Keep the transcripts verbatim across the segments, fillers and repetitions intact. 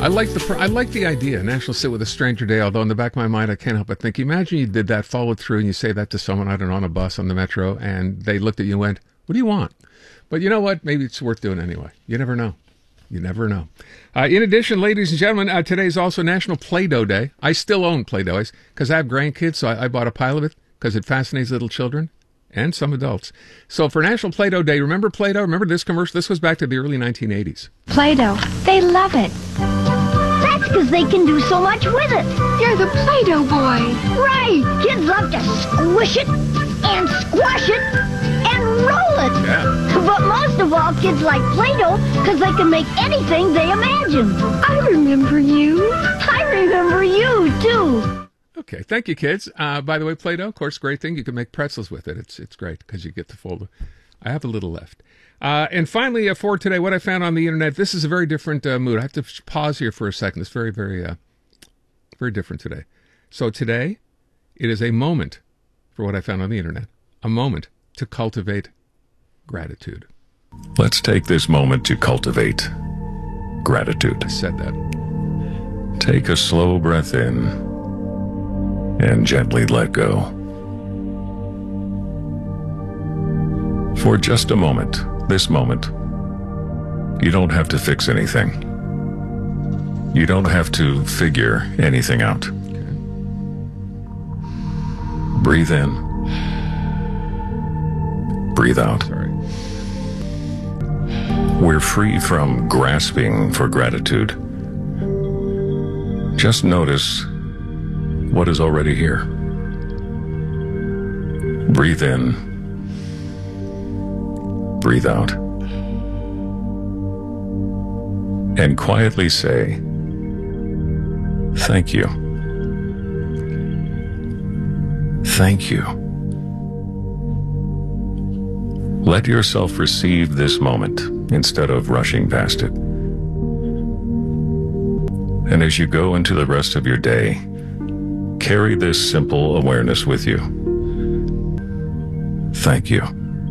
I like the pr- I like the idea, National Sit with a Stranger Day, although in the back of my mind I can't help but think, imagine you did that, followed through, and you say that to someone, I don't know, on a bus, on the metro, and they looked at you and went, what do you want? But you know what? Maybe it's worth doing anyway. You never know. You never know. Uh, in addition, ladies and gentlemen, uh, today is also National Play-Doh Day. I still own Play-Doh because I have grandkids, so I, I bought a pile of it because it fascinates little children and some adults. So for National Play-Doh Day, remember Play-Doh? Remember this commercial? This goes back to the early nineteen eighties. Play-Doh. They love it. That's because they can do so much with it. You're the Play-Doh boy. Right. Kids love to squish it and squash it and roll it. Yeah. But most of all, kids like Play-Doh because they can make anything they imagine. I remember you. I remember you, too. Okay, thank you, kids. Uh, by the way, Play-Doh, of course, great thing. You can make pretzels with it. It's it's great because you get to fold it. I have a little left. Uh, and finally, uh, for today, what I found on the internet, this is a very different uh, mood. I have to pause here for a second. It's very, very, uh, very different today. So today, it is a moment, for what I found on the internet, a moment to cultivate gratitude. Let's take this moment to cultivate gratitude. I said that. Take a slow breath in and gently let go. For just a moment, this moment, you don't have to fix anything. You don't have to figure anything out. Okay. Breathe in. Breathe out. Sorry. We're free from grasping for gratitude. Just notice what is already here. Breathe in. Breathe out. And quietly say, thank you. Thank you. Let yourself receive this moment instead of rushing past it. And as you go into the rest of your day, carry this simple awareness with you. Thank you.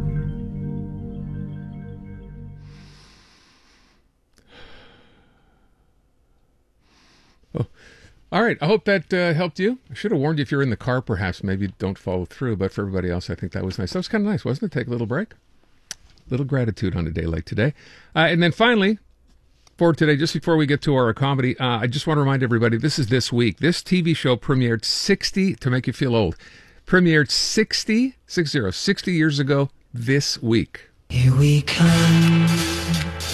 Oh. All right. I hope that uh, helped you. I should have warned you if you're in the car, perhaps, maybe don't follow through. But for everybody else, I think that was nice. That was kind of nice, wasn't it? Take a little break. Little gratitude on a day like today. Uh, and then finally, for today, just before we get to our comedy, uh, I just want to remind everybody, this is this week. This T V show premiered sixty, to make you feel old, premiered sixty, six zero, sixty years ago this week. Here we come.